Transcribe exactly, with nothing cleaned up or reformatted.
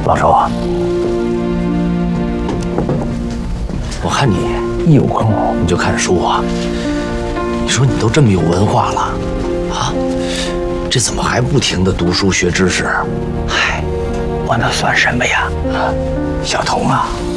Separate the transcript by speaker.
Speaker 1: 老周啊，
Speaker 2: 我看你一有空你就看书啊。你说你都这么有文化了，啊，这怎么还不停的读书学知识？
Speaker 1: 嗨，我那算什么呀？啊，小童啊，